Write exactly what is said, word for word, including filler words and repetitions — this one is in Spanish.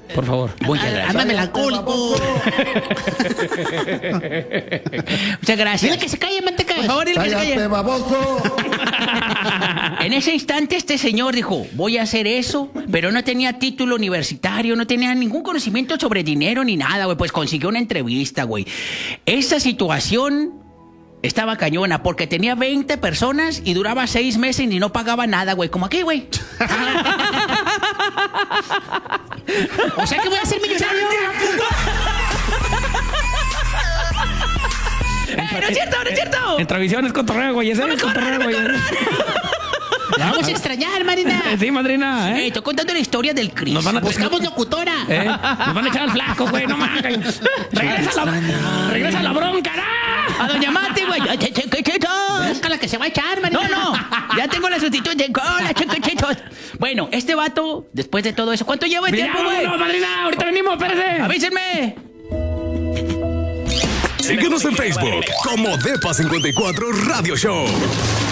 Por favor. Muchas gracias. Anda melancólico. Muchas gracias. Dile que se calle, manteca. Por favor, dile que se ¡Cállate, calle. baboso! En ese instante este señor dijo, voy a hacer eso, pero no tenía título universitario, no tenía ningún conocimiento sobre dinero ni nada, güey. Pues consiguió una entrevista, güey. Esa situación estaba cañona porque tenía veinte personas y duraba seis meses y no pagaba nada, güey. Como aquí, güey. O sea que voy a ser millonario. ¡Eh, no es cierto, no es cierto! En tradición es cotorreo, güey. Ese ¡No me es corran, cotorreo, no me güey. corran! La vamos a extrañar, Marina. Sí, madrina, ¿eh? Ey, estoy contando la historia del Cris. Nos van a Buscamos locutora. ¿Eh? Nos van a echar al flaco, güey. No mames. Regresa la, regresa la bronca, ¿no? A Doña Mati, güey. Ch- ch- chiquitos. Búscala que se va a echar, Marina. No, no. Ya tengo la sustituta. Hola, chiquitos. Bueno, este vato, después de todo eso, ¿cuánto lleva de Mira, tiempo, güey? vámonos, madrina. Ahorita venimos, espérese. Avísenme. Síguenos en Facebook como Depa cincuenta y cuatro Radio Show.